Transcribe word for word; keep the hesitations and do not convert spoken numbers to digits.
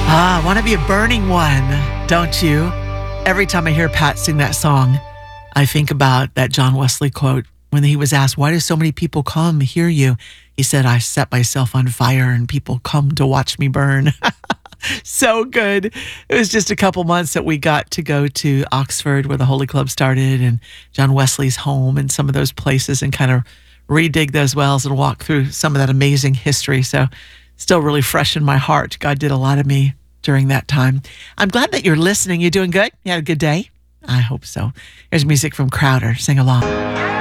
Ah, I want to be a burning one, don't you? Every time I hear Pat sing that song, I think about that John Wesley quote when he was asked, why do so many people come hear you? He said, I set myself on fire and people come to watch me burn. So good. It was just a couple months that we got to go to Oxford where the Holy Club started and John Wesley's home and some of those places and kind of redig those wells and walk through some of that amazing history. So still really fresh in my heart. God did a lot of me during that time. I'm glad that you're listening. You doing good? You had a good day? I hope so. Here's music from Crowder. Sing along.